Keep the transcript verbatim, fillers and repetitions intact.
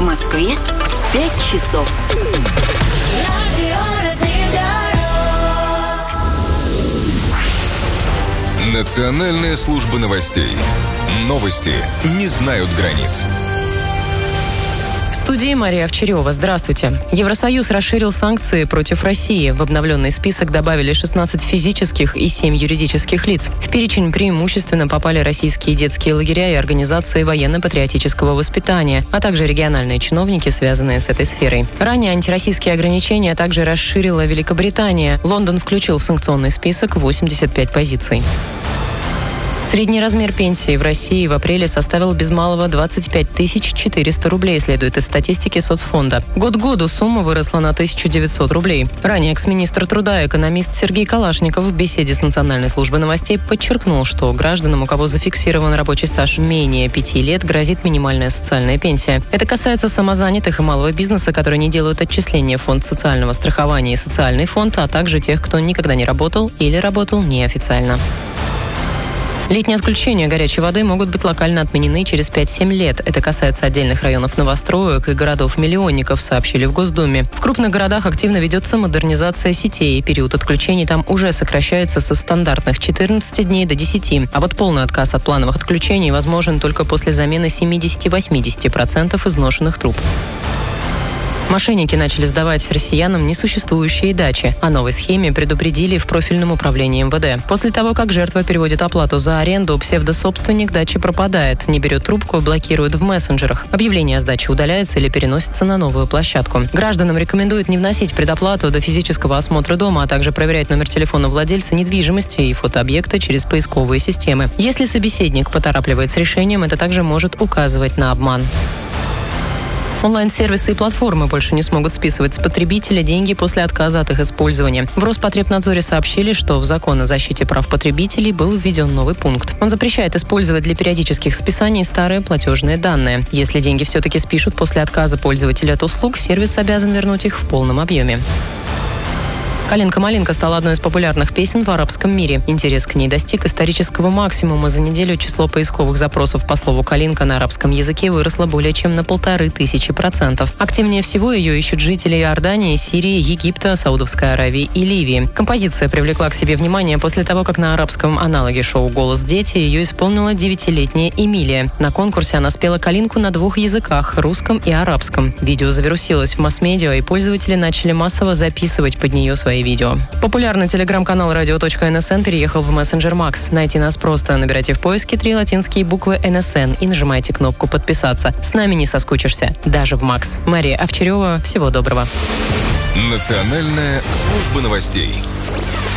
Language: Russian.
Москве пять часов. Национальная служба новостей. Новости не знают границ. В студии Мария Овчарева. Здравствуйте. Евросоюз расширил санкции против России. В обновленный список добавили шестнадцать физических и семь юридических лиц. В перечень преимущественно попали российские детские лагеря и организации военно-патриотического воспитания, а также региональные чиновники, связанные с этой сферой. Ранее антироссийские ограничения также расширила Великобритания. Лондон включил в санкционный список восемьдесят пять позиций. Средний размер пенсии в России в апреле составил без малого двадцать пять тысяч четыреста рублей, следует из статистики соцфонда. Год к году сумма выросла на тысячу девятьсот рублей. Ранее экс-министр труда, экономист Сергей Калашников в беседе с Национальной службой новостей подчеркнул, что гражданам, у кого зафиксирован рабочий стаж менее пяти лет, грозит минимальная социальная пенсия. Это касается самозанятых и малого бизнеса, которые не делают отчисления в фонд социального страхования и социальный фонд, а также тех, кто никогда не работал или работал неофициально. Летние отключения горячей воды могут быть локально отменены через пять-семь лет. Это касается отдельных районов новостроек и городов-миллионников, сообщили в Госдуме. В крупных городах активно ведется модернизация сетей. Период отключений там уже сокращается со стандартных четырнадцати дней до десяти. А вот полный отказ от плановых отключений возможен только после замены семидесяти-восьмидесяти процентов изношенных труб. Мошенники начали сдавать россиянам несуществующие дачи. О новой схеме предупредили в профильном управлении эм вэ дэ. После того, как жертва переводит оплату за аренду, псевдособственник дачи пропадает, не берет трубку и блокирует в мессенджерах. Объявление о сдаче удаляется или переносится на новую площадку. Гражданам рекомендуют не вносить предоплату до физического осмотра дома, а также проверять номер телефона владельца недвижимости и фотообъекта через поисковые системы. Если собеседник поторапливает с решением, это также может указывать на обман. Онлайн-сервисы и платформы больше не смогут списывать с потребителя деньги после отказа от их использования. В Роспотребнадзоре сообщили, что в Закон о защите прав потребителей был введен новый пункт. Он запрещает использовать для периодических списаний старые платежные данные. Если деньги все-таки спишут после отказа пользователя от услуг, сервис обязан вернуть их в полном объеме. «Калинка-малинка» стала одной из популярных песен в арабском мире. Интерес к ней достиг исторического максимума. За неделю число поисковых запросов по слову «калинка» на арабском языке выросло более чем на полторы тысячи процентов. Активнее всего ее ищут жители Иордании, Сирии, Египта, Саудовской Аравии и Ливии. Композиция привлекла к себе внимание после того, как на арабском аналоге шоу «Голос дети» ее исполнила девятилетняя Эмилия. На конкурсе она спела «Калинку» на двух языках – русском и арабском. Видео завирусилось в масс-медиа, и пользователи начали массово записывать под нее свои видео. Популярный телеграм-канал радио точка эн эс эн переехал в мессенджер Макс. Найти нас просто. Набирайте в поиске три латинские буквы эн эс эн и нажимайте кнопку «Подписаться». С нами не соскучишься. Даже в Макс. Мария Овчарева. Всего доброго. Национальная служба новостей.